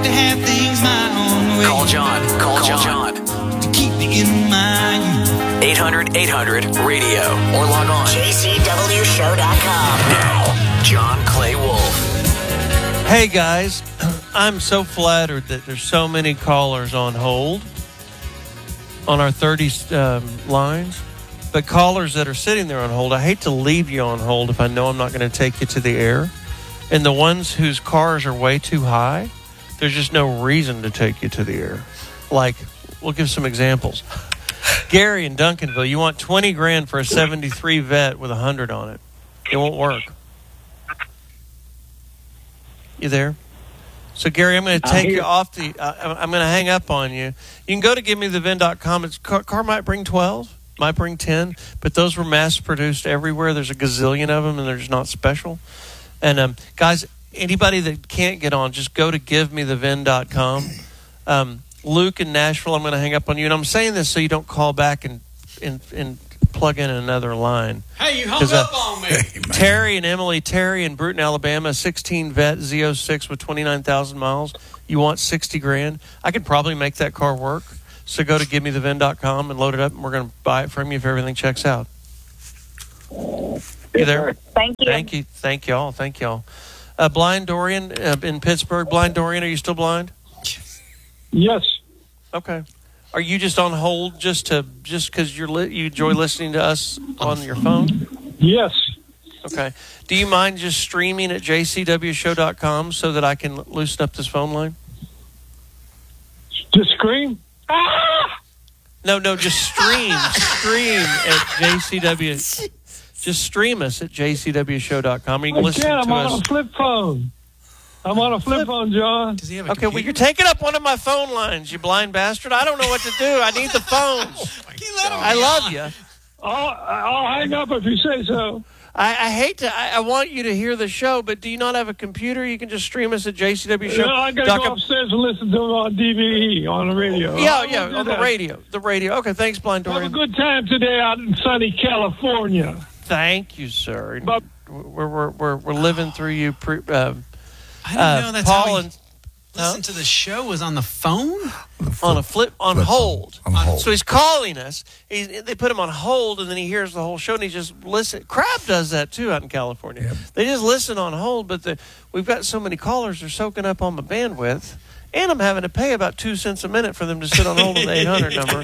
to have things my own way. Call John. Call John. To keep me in my youth. 800-800-RADIO or log on jcwshow.com. now. John Clay Wolf. Hey guys, I'm so flattered that there's so many callers on hold on our 30 lines. But callers that are sitting there on hold, I hate to leave you on hold if I know I'm not going to take you to the air. And the ones whose cars are way too high, there's just no reason to take you to the air. Like, we'll give some examples. Gary in Duncanville, you want $20,000 for a 73 Vet with 100 on it. It won't work. You there? So, Gary, I'm going to take you off the... I'm going to hang up on you. You can go to GiveMeTheVin.com. It's car might bring 12, might bring 10, but those were mass-produced everywhere. There's a gazillion of them, and they're just not special. And, guys, anybody that can't get on, just go to GiveMeTheVin.com. Luke in Nashville, I'm going to hang up on you. And I'm saying this so you don't call back and plug in another line. Hey, you hung up on me. Terry and Emily, Terry in Bruton, Alabama, 16 Vet Z06 with 29,000 miles. You want $60,000? I could probably make that car work. So go to GiveMeTheVin.com and load it up, and we're going to buy it from you if everything checks out. You there? Thank you. Thank you all. Blind Dorian in Pittsburgh. Blind Dorian, are you still blind? Yes. Okay. Are you just on hold just because you enjoy listening to us on your phone? Yes. Okay. Do you mind just streaming at jcwshow.com so that I can loosen up this phone line? Just scream? Ah! No, just stream at JCW. Just stream us at jcwshow.com. You can listen to us. I'm on a flip phone. John. Does he have a Okay, well, you're taking up one of my phone lines, you blind bastard. I don't know what to do. I need the phones. I love you. I'll hang up if you say so. I hate to. I want you to hear the show, but do you not have a computer? You can just stream us at JCW Show. No, I got to go upstairs and listen to it on DVE, on the radio. Yeah, on the radio. The radio. Okay, thanks, Blind Dorian. Have a good time today out in sunny California. Thank you, sir. But we're living through you. I didn't know that's Paul how and listen to the show was on the phone? On hold. On hold. So he's calling us. They put him on hold, and then he hears the whole show, and he just listens. Crab does that, too, out in California. Yep. They just listen on hold, but we've got so many callers, they're soaking up on my bandwidth, and I'm having to pay about 2 cents a minute for them to sit on hold on the 800 number.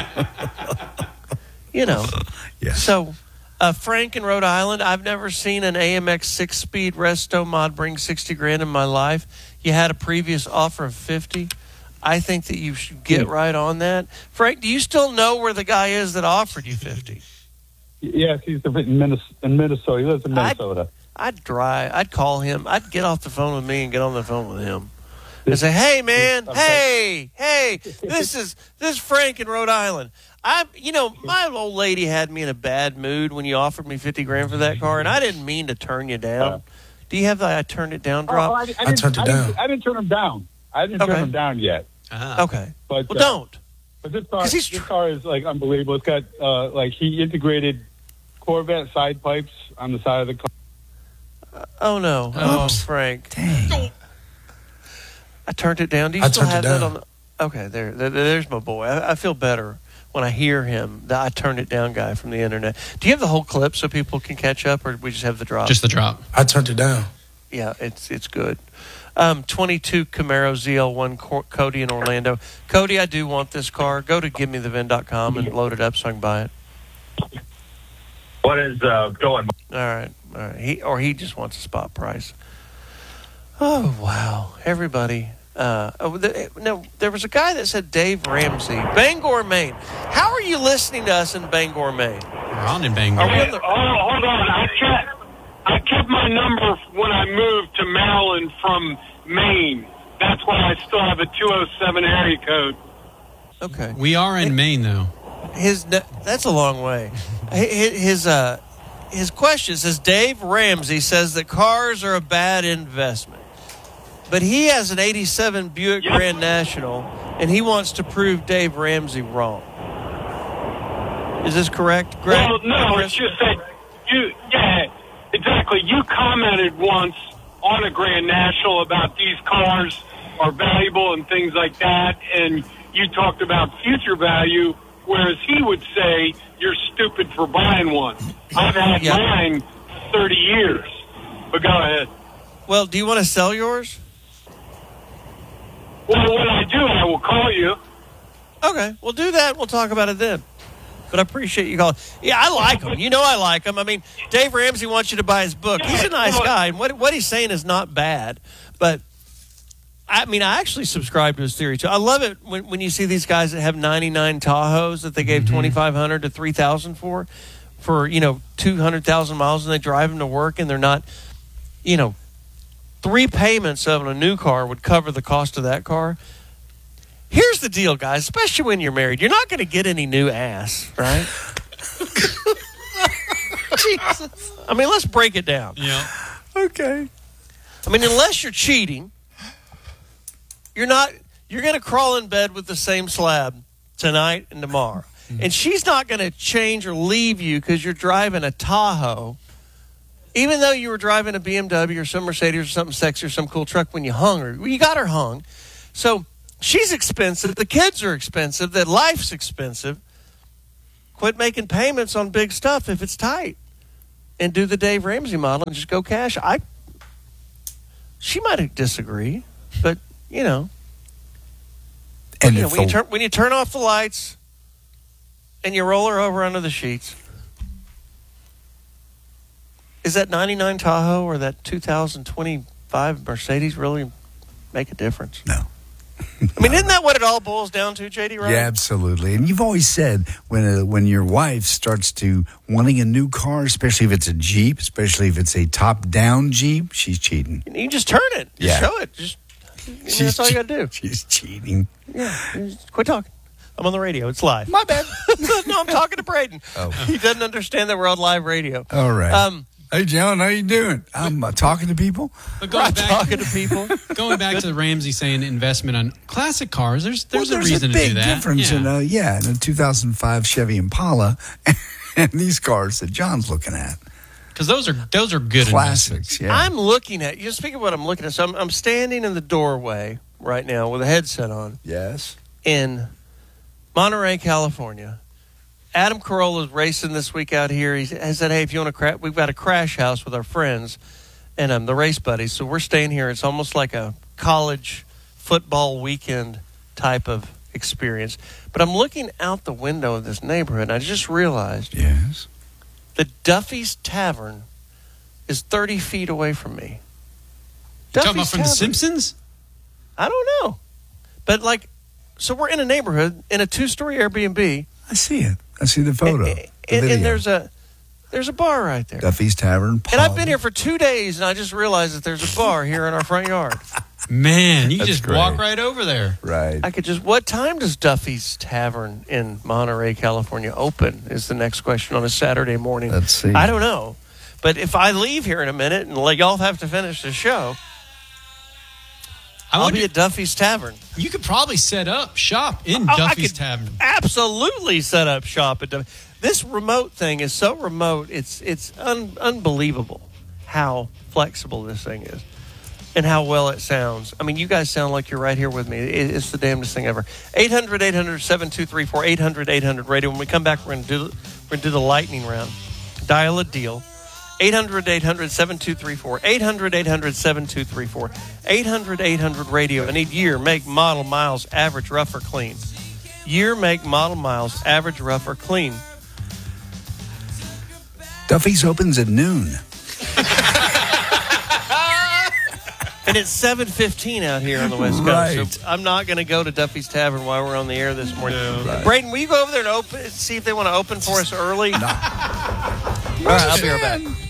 You know. Yes. So... Frank in Rhode Island, I've never seen an AMX 6-speed resto mod bring $60,000 in my life. You had a previous offer of $50,000. I think that you should get right on that. Frank, do you still know where the guy is that offered you $50,000? Yes, he's in Minnesota. He lives in Minnesota. I'd call him. I'd get off the phone with me and get on the phone with him. And say, hey, man, hey, this is Frank in Rhode Island. My old lady had me in a bad mood when you offered me $50,000 for that car, and I didn't mean to turn you down. Do you have the I turned it down drop? I turned it down. I didn't turn him down. I didn't turn him down yet. Okay. But, don't. But this car is like unbelievable. It's got he integrated Corvette side pipes on the side of the car. Oh no! Oh, Frank. Dang. I turned it down. Do you still have that on? Okay, there's my boy. I feel better when I hear him, the I turned it down guy from the internet. Do you have the whole clip so people can catch up, or do we just have the drop? Just the drop. I turned it down. Yeah, it's good. 22 Camaro ZL1 Cody in Orlando. Cody, I do want this car. Go to GiveMeTheVin.com and load it up so I can buy it. What is going? All right. He just wants a spot price. Oh wow, everybody. There was a guy that said Dave Ramsey, Bangor, Maine. How are you listening to us in Bangor, Maine? We're on in Bangor. Hold on. I kept my number when I moved to Maryland from Maine. That's why I still have a 207 area code. Okay. We are in Maine, though. That's a long way. His question says, Dave Ramsey says that cars are a bad investment. But he has an 87 Buick Grand National, and he wants to prove Dave Ramsey wrong. Is this correct, Greg? Well, no, it's just that exactly. You commented once on a Grand National about these cars are valuable and things like that. And you talked about future value, whereas he would say you're stupid for buying one. I've had mine 30 years. But go ahead. Well, do you want to sell yours? Well, when I do, I will call you. Okay, we'll do that. We'll talk about it then. But I appreciate you calling. Yeah, I like him. You know I like him. I mean, Dave Ramsey wants you to buy his book. He's a nice guy, and what he's saying is not bad. But, I mean, I actually subscribe to his theory, too. I love it when you see these guys that have 99 Tahoes that they gave $2,500 to $3,000 for, you know, 200,000 miles, and they drive them to work, and they're not, you know, 3 payments of a new car would cover the cost of that car. Here's the deal, guys, especially when you're married. You're not going to get any new ass, right? Jesus. I mean, let's break it down. Yeah. Okay. I mean, unless you're cheating, you're going to crawl in bed with the same slab tonight and tomorrow. And she's not going to change or leave you because you're driving a Tahoe, even though you were driving a BMW or some Mercedes or something sexy or some cool truck when you hung her. You got her hung. So she's expensive. The kids are expensive. That life's expensive. Quit making payments on big stuff if it's tight. And do the Dave Ramsey model and just go cash. She might disagree, but, you know. And you know, when you turn off the lights and you roll her over under the sheets, is that 99 Tahoe or that 2025 Mercedes really make a difference? No. I mean, isn't that what it all boils down to, J.D. Ryan? Yeah, absolutely. And you've always said when your wife starts to wanting a new car, especially if it's a Jeep, especially if it's a top-down Jeep, she's cheating. You can just turn it. Just show it. That's all you got to do. She's cheating. Yeah. Quit talking. I'm on the radio. It's live. My bad. No, I'm talking to Braden. Oh. He doesn't understand that we're on live radio. All right. Hey, John, how you doing? I'm talking to people. But Talking to people. Going back to Ramsey saying investment on classic cars, there's a reason a to big do that. difference in a 2005 Chevy Impala and these cars that John's looking at. Because those are good classics. Yeah. I'm looking at you. Speaking of what I'm looking at, so I'm standing in the doorway right now with a headset on. Yes. In Monterey, California. Adam Carolla is racing this week out here. He said, hey, if you want to we've got a crash house with our friends and the race buddies. So we're staying here. It's almost like a college football weekend type of experience. But I'm looking out the window of this neighborhood, and I just realized that Duffy's Tavern is 30 feet away from me. Talking about from The Simpsons? I don't know. But, so we're in a neighborhood in a 2-story Airbnb. I see it. I see the photo. And there's a bar right there. Duffy's Tavern. And I've been here for 2 days, and I just realized that there's a bar here in our front yard. Man, you That's just great. walk right over there. Right. I could just. What time does Duffy's Tavern in Monterey, California open? Is the next question on a Saturday morning. Let's see. I don't know, but if I leave here in a minute and y'all have to finish the show, I'll be at Duffy's Tavern. You could probably set up shop in Duffy's Tavern. Absolutely set up shop at Duffy. This remote thing is so remote. It's unbelievable how flexible this thing is and how well it sounds. I mean, you guys sound like you're right here with me. It's the damnedest thing ever. 800-800-7234, 800-800-radio. When we come back, we're going to do the lightning round. Dial a deal. 800-800-7234, 800-800-7234, 800-800-radio. I need year, make, model, miles, average, rough, or clean. Year, make, model, miles, average, rough, or clean. Duffy's opens at noon. And it's 7:15 out here on the West Coast. Right. So I'm not going to go to Duffy's Tavern while we're on the air this morning. Right. Braden, will you go over there and see if they want to open for us early? No. All right, I'll be right back.